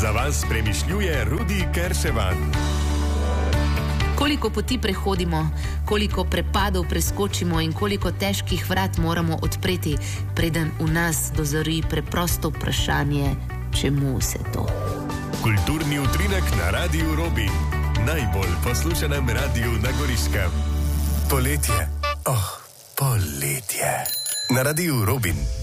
Za vas premišljuje Rudi Kerševan. Koliko poti prehodimo, koliko prepadov preskočimo in koliko težkih vrat moramo odpreti, preden v nas dozori preprosto vprašanje, čemu vse to. Kulturni utrinek na Radiu Robin. Najbolj poslušanem radiju na Goriškem. Poletje. Poletje. Na Radiu Robin.